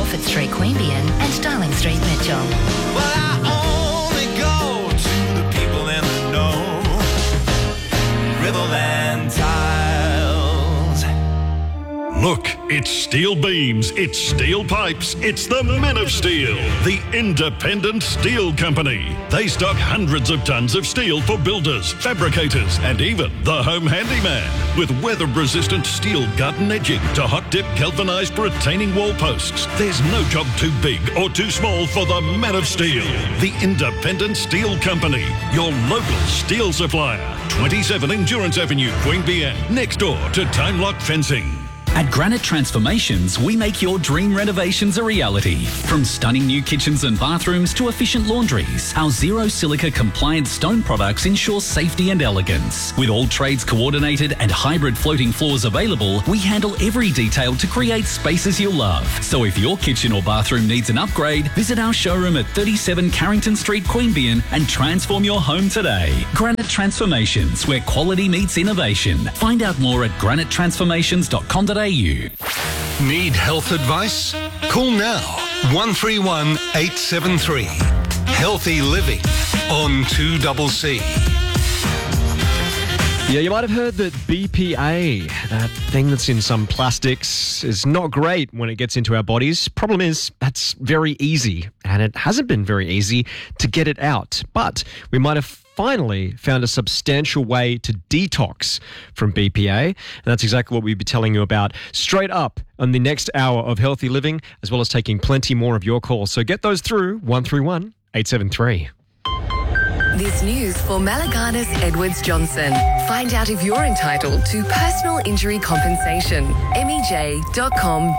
Telford Street, Queanbeyan and Darling Street, Mitchell. Well, I only go to the people in the know. Riverland Tiles. Look, it's steel beams, it's steel pipes, it's the Men of Steel, the independent steel company. They stock hundreds of tons of steel for builders, fabricators, and even the home handyman. With weather-resistant steel garden edging to hot-dip galvanized retaining wall posts, there's no job too big or too small for the Men of Steel, the independent steel company, your local steel supplier. 27 Endurance Avenue, Queanbeyan, next door to Time Lock Fencing. At Granite Transformations, we make your dream renovations a reality. From stunning new kitchens and bathrooms to efficient laundries, our zero silica compliant stone products ensure safety and elegance. With all trades coordinated and hybrid floating floors available, we handle every detail to create spaces you'll love. So if your kitchen or bathroom needs an upgrade, visit our showroom at 37 Carrington Street, Queanbeyan and transform your home today. Granite Transformations, where quality meets innovation. Find out more at granitetransformations.com.au. Need health advice? Call now 131 873. Healthy Living on 2CC. Yeah, you might have heard that BPA, that thing that's in some plastics, is not great when it gets into our bodies. Problem is, that's very easy, and it hasn't been very easy to get it out. But we might have finally found a substantial way to detox from BPA. And that's exactly what we'll be telling you about straight up on the next hour of Healthy Living, as well as taking plenty more of your calls. So get those through 131 873. This news for Malaganas Edwards Johnson. Find out if you're entitled to personal injury compensation. MEJ.com.au.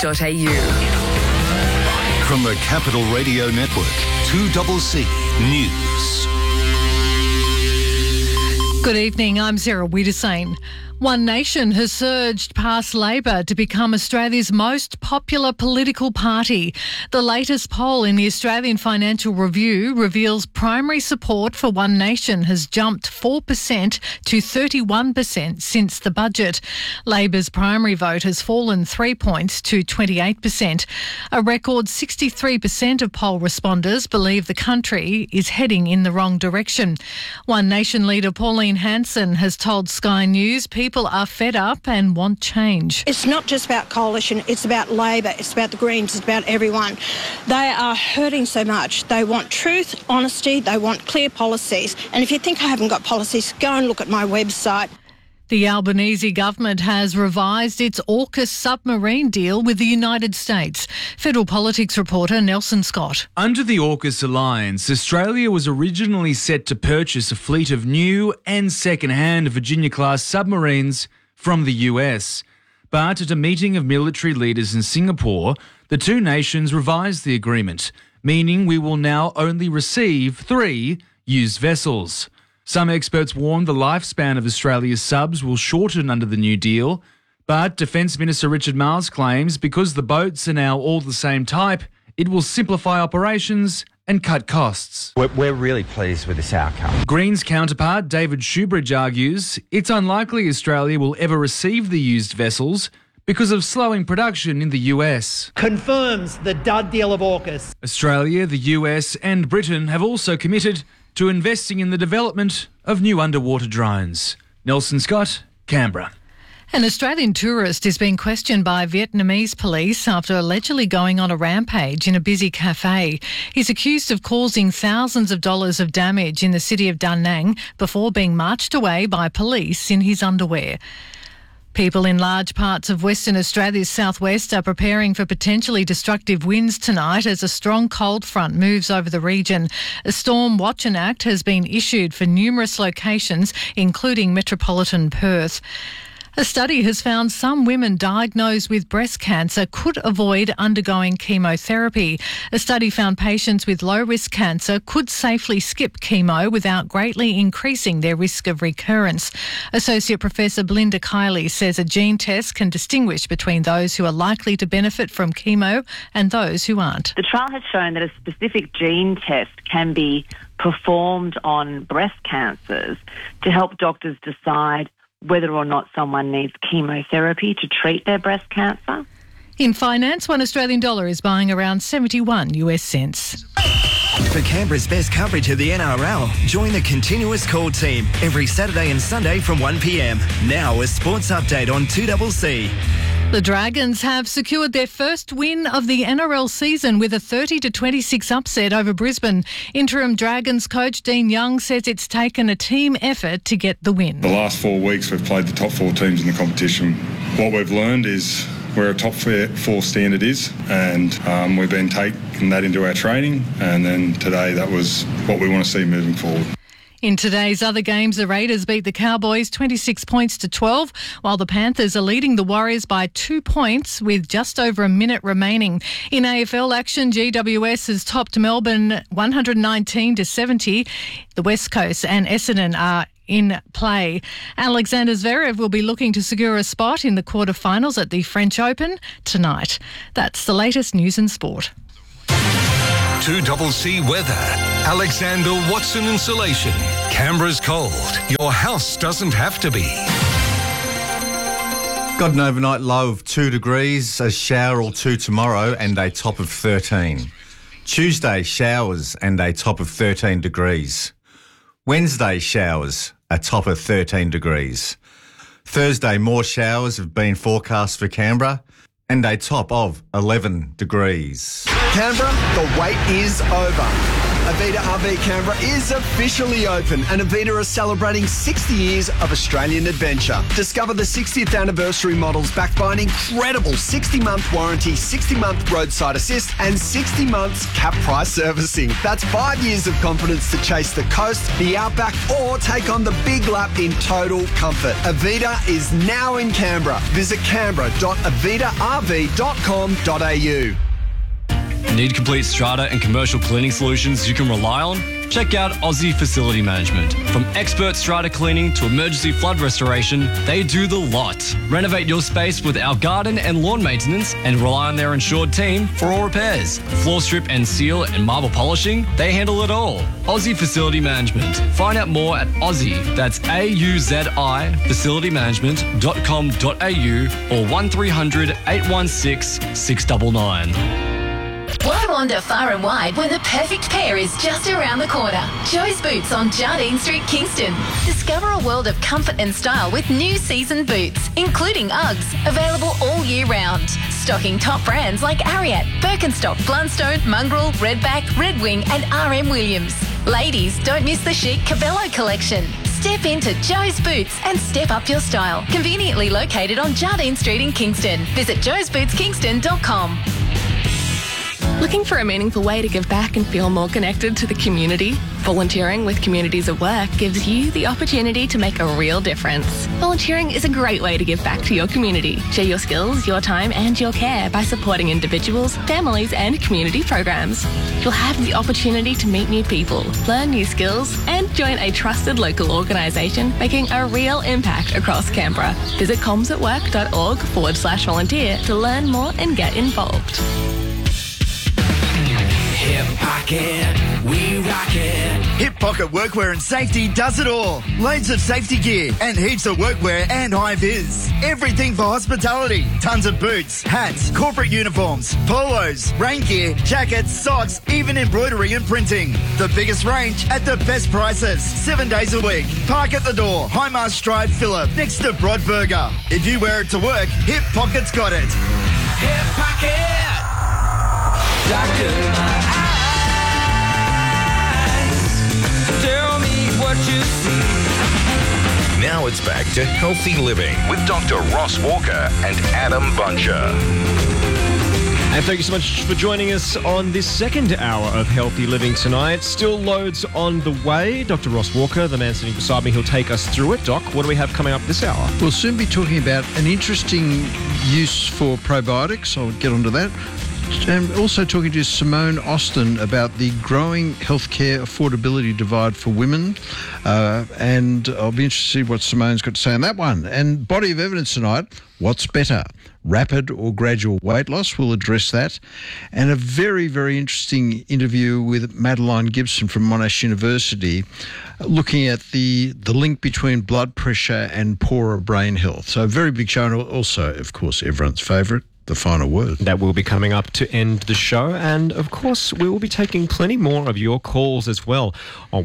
From the Capital Radio Network, 2CC News. Good evening, I'm Sarah Wiedersane. One Nation has surged past Labor to become Australia's most popular political party. The latest poll in the Australian Financial Review reveals primary support for One Nation has jumped 4% to 31% since the budget. Labor's primary vote has fallen 3 points to 28%. A record 63% of poll responders believe the country is heading in the wrong direction. One Nation leader Pauline Hanson has told Sky News people are fed up and want change. It's not just about coalition, it's about Labor, it's about the Greens, it's about everyone. They are hurting so much. They want truth, honesty, they want clear policies. And if you think I haven't got policies, go and look at my website. The Albanese government has revised its AUKUS submarine deal with the United States. Federal politics reporter Nelson Scott. Under the AUKUS alliance, Australia was originally set to purchase a fleet of new and second-hand Virginia-class submarines from the US. But at a meeting of military leaders in Singapore, the two nations revised the agreement, meaning we will now only receive 3 used vessels. Some experts warn the lifespan of Australia's subs will shorten under the new deal, but Defence Minister Richard Marles claims because the boats are now all the same type, it will simplify operations and cut costs. We're really pleased with this outcome. Greens counterpart David Shoebridge argues it's unlikely Australia will ever receive the used vessels because of slowing production in the US. Confirms the dud deal of AUKUS. Australia, the US and Britain have also committed to investing in the development of new underwater drones. Nelson Scott, Canberra. An Australian tourist is being questioned by Vietnamese police after allegedly going on a rampage in a busy cafe. He's accused of causing thousands of dollars of damage in the city of Da Nang before being marched away by police in his underwear. People in large parts of Western Australia's southwest are preparing for potentially destructive winds tonight as a strong cold front moves over the region. A Storm Watch and Act has been issued for numerous locations, including metropolitan Perth. A study has found some women diagnosed with breast cancer could avoid undergoing chemotherapy. A study found patients with low-risk cancer could safely skip chemo without greatly increasing their risk of recurrence. Associate Professor Belinda Kiley says a gene test can distinguish between those who are likely to benefit from chemo and those who aren't. The trial has shown that a specific gene test can be performed on breast cancers to help doctors decide whether or not someone needs chemotherapy to treat their breast cancer. In finance, one Australian dollar is buying around 71 US cents. For Canberra's best coverage of the NRL, join the Continuous Call team every Saturday and Sunday from 1 p.m. Now a sports update on 2CC. The Dragons have secured their first win of the NRL season with a 30-26 upset over Brisbane. Interim Dragons coach Dean Young says it's taken a team effort to get the win. The last 4 weeks we've played the top 4 teams in the competition. What we've learned is where a top 4 standard is, and we've been taking that into our training, and then today that was what we want to see moving forward. In today's other games, the Raiders beat the Cowboys 26 points to 12, while the Panthers are leading the Warriors by 2 points with just over a minute remaining. In AFL action, GWS has topped Melbourne 119-70. The West Coast and Essendon are in play. Alexander Zverev will be looking to secure a spot in the quarterfinals at the French Open tonight. That's the latest news and sport. 2CC weather. Alexander Watson Insulation. Canberra's cold. Your house doesn't have to be. Got an overnight low of 2 degrees, a shower or 2 tomorrow and a top of 13. Tuesday, showers and a top of 13 degrees. Wednesday, showers, a top of 13 degrees. Thursday, more showers have been forecast for Canberra and a top of 11 degrees. Canberra, the wait is over. Avita RV Canberra is officially open, and Avita are celebrating 60 years of Australian adventure. Discover the 60th anniversary models backed by an incredible 60-month warranty, 60-month roadside assist, and 60 months cap price servicing. That's 5 years of confidence to chase the coast, the outback, or take on the big lap in total comfort. Avita is now in Canberra. Visit canberra.avitarv.com.au. Need complete strata and commercial cleaning solutions you can rely on? Check out Aussie Facility Management. From expert strata cleaning to emergency flood restoration, they do the lot. Renovate your space with our garden and lawn maintenance and rely on their insured team for all repairs. Floor strip and seal and marble polishing, they handle it all. Aussie Facility Management. Find out more at Aussie, that's AUZI, facilitymanagement.com.au or 1300 816 699. Why wander far and wide when the perfect pair is just around the corner? Joe's Boots on Jardine Street, Kingston. Discover a world of comfort and style with new season boots, including Uggs, available all year round. Stocking top brands like Ariat, Birkenstock, Blundstone, Mongrel, Redback, Red Wing and RM Williams. Ladies, don't miss the chic Cabello collection. Step into Joe's Boots and step up your style. Conveniently located on Jardine Street in Kingston. Visit joesbootskingston.com. Looking for a meaningful way to give back and feel more connected to the community? Volunteering with Communities at Work gives you the opportunity to make a real difference. Volunteering is a great way to give back to your community. Share your skills, your time and your care by supporting individuals, families and community programs. You'll have the opportunity to meet new people, learn new skills and join a trusted local organisation making a real impact across Canberra. Visit comsatwork.org/volunteer to learn more and get involved. Hip Pocket, we rock it. Hip Pocket Workwear and Safety does it all. Loads of safety gear and heaps of workwear and high vis. Everything for hospitality. Tons of boots, hats, corporate uniforms, polos, rain gear, jackets, socks, even embroidery and printing. The biggest range at the best prices. 7 days a week. Park at the door. Highmarsh Drive, Phillip, next to Broadburger. If you wear it to work, Hip Pocket's got it. Hip Pocket. Doctor, my eyes, tell me what you see. Now it's back to Healthy Living with Dr. Ross Walker and Adam Buncher. And thank you so much for joining us on this second hour of Healthy Living tonight. Still loads on the way. Dr. Ross Walker, the man sitting beside me, he'll take us through it. Doc, what do we have coming up this hour? We'll soon be talking about an interesting use for probiotics. I'll get onto that. And also talking to Simone Austin about the growing healthcare affordability divide for women. And I'll be interested to see what Simone's got to say on that one. And body of evidence tonight, what's better, rapid or gradual weight loss? We'll address that. And a very, very interesting interview with Madeline Gibson from Monash University, looking at the link between blood pressure and poorer brain health. So a very big show, and also, of course, everyone's favourite, the final word. That will be coming up to end the show. And, of course, we will be taking plenty more of your calls as well on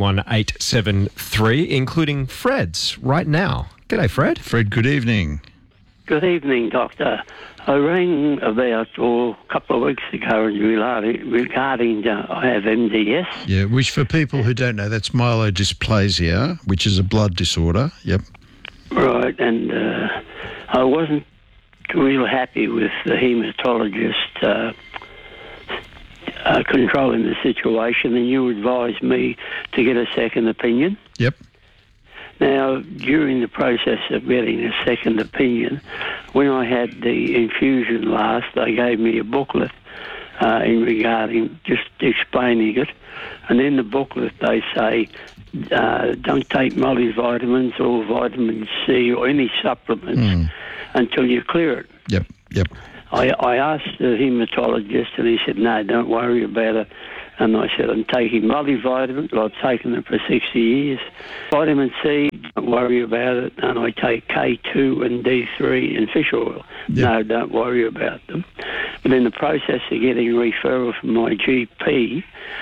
131873, including Fred's right now. G'day, Fred. Fred, good evening. Good evening, Doctor. I rang about a couple of weeks ago regarding I have MDS. Yeah, which for people who don't know, that's myelodysplasia, which is a blood disorder. Yep. Right, and I wasn't real happy with the haematologist controlling the situation, and you advised me to get a second opinion. Yep. Now, during the process of getting a second opinion, when I had the infusion last, they gave me a booklet in regarding just explaining it. And in the booklet they say, don't take multivitamins or vitamin C or any supplements until you clear it. Yep. I asked the haematologist and he said, no, don't worry about it. And I said, I'm taking multivitamins. I've taken them for 60 years. Vitamin C, don't worry about it. And I take K2 and D3 and fish oil. Yep. No, don't worry about them. But in the process of getting a referral from my GP,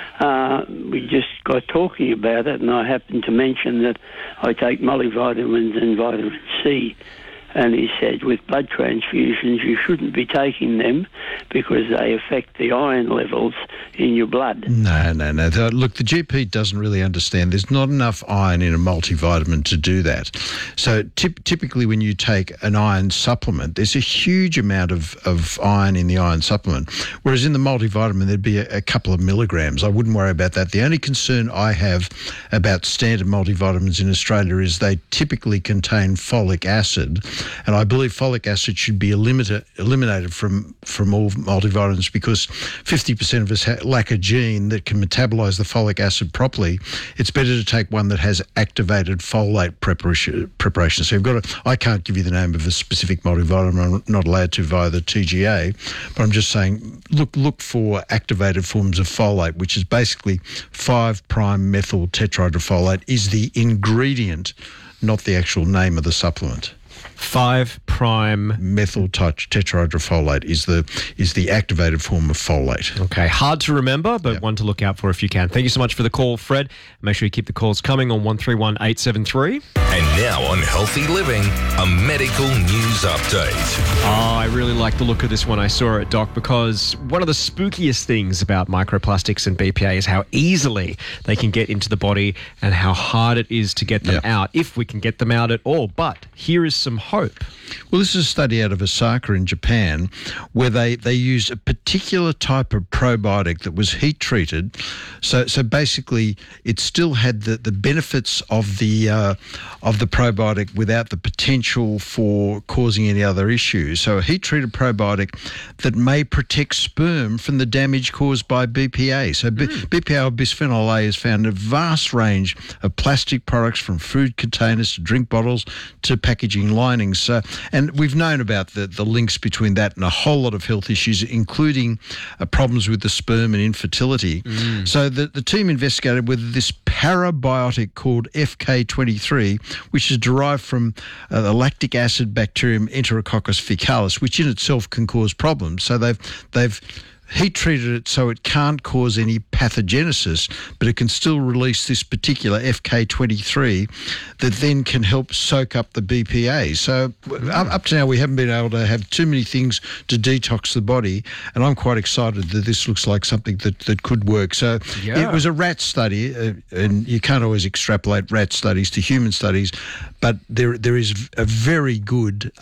we just got talking about it, and I happened to mention that I take multivitamins and vitamin C. And he said, with blood transfusions, you shouldn't be taking them because they affect the iron levels in your blood. No. Look, the GP doesn't really understand. There's not enough iron in a multivitamin to do that. So typically when you take an iron supplement, there's a huge amount of iron in the iron supplement, whereas in the multivitamin, there'd be a couple of milligrams. I wouldn't worry about that. The only concern I have about standard multivitamins in Australia is they typically contain folic acid. And I believe folic acid should be eliminated from all multivitamins because 50% of us lack a gene that can metabolize the folic acid properly. It's better to take one that has activated folate preparation. So I can't give you the name of a specific multivitamin. I'm not allowed to via the TGA, but I'm just saying look for activated forms of folate, which is basically 5'-methyl tetrahydrofolate is the ingredient, not the actual name of the supplement. 5'-methyl tetrahydrofolate is the activated form of folate. Okay, hard to remember, but one to look out for if you can. Thank you so much for the call, Fred. Make sure you keep the calls coming on 131873. And now on Healthy Living, a medical news update. I really like the look of this one. I saw it, Doc, because one of the spookiest things about microplastics and BPA is how easily they can get into the body and how hard it is to get them out, if we can get them out at all. But here is some hope. Well, this is a study out of Osaka in Japan where they used a particular type of probiotic that was heat treated. So basically it still had the benefits of the probiotic without the potential for causing any other issues. So a heat treated probiotic that may protect sperm from the damage caused by BPA. So BPA or bisphenol A is found in a vast range of plastic products, from food containers to drink bottles to packaging linings. And we've known about the links between that and a whole lot of health issues, including problems with the sperm and infertility. So the team investigated whether this parabiotic called FK23, which is derived from the lactic acid bacterium Enterococcus faecalis, which in itself can cause problems. So they've heat treated it so it can't cause any pathogenesis, but it can still release this particular FK23 that then can help soak up the BPA. So up to now, we haven't been able to have too many things to detox the body, and I'm quite excited that this looks like something that could work. So it was a rat study, and you can't always extrapolate rat studies to human studies, but there is a very good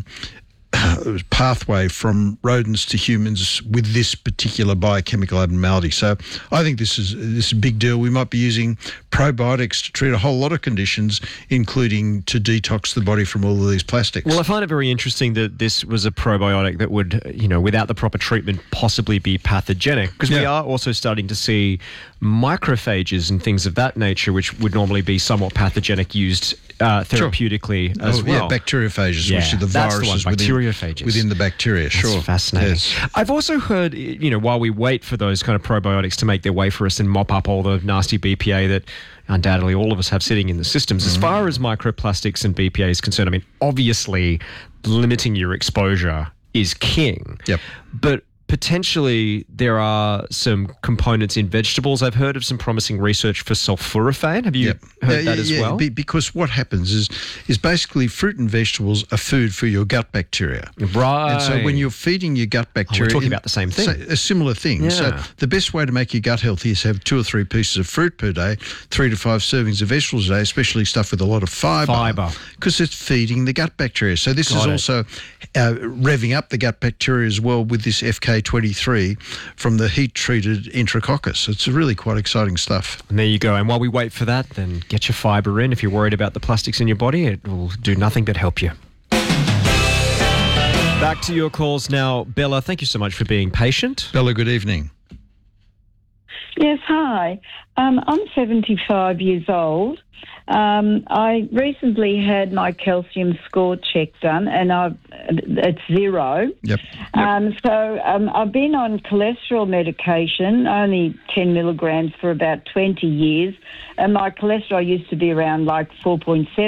pathway from rodents to humans with this particular biochemical abnormality. So I think this is a big deal. We might be using probiotics to treat a whole lot of conditions, including to detox the body from all of these plastics. Well, I find it very interesting that this was a probiotic that would, without the proper treatment, possibly be pathogenic, because we are also starting to see macrophages and things of that nature, which would normally be somewhat pathogenic, used therapeutically as well. Yeah, bacteriophages, which are the viruses within the bacteria. That's fascinating. Yes. I've also heard, while we wait for those kind of probiotics to make their way for us and mop up all the nasty BPA that undoubtedly all of us have sitting in the systems, as far as microplastics and BPA is concerned, I mean, obviously limiting your exposure is king. Yep. But potentially there are some components in vegetables. I've heard of some promising research for sulforaphane. Have you heard that as well? Because what happens is basically fruit and vegetables are food for your gut bacteria. Right. And so when you're feeding your gut bacteria... we're talking about the same thing. A similar thing. Yeah. So the best way to make your gut healthy is have 2 or 3 pieces of fruit per day, 3 to 5 servings of vegetables a day, especially stuff with a lot of fibre. Because it's feeding the gut bacteria. So this is also revving up the gut bacteria as well with this FK23 from the heat-treated Enterococcus. It's really quite exciting stuff. And there you go. And while we wait for that, then get your fibre in. If you're worried about the plastics in your body, it will do nothing but help you. Back to your calls now. Bella, thank you so much for being patient. Bella, good evening. Yes, hi. I'm 75 years old. I recently had my calcium score check done, and it's 0. Yep. So I've been on cholesterol medication, only 10 milligrams for about 20 years, and my cholesterol used to be around like 4.7.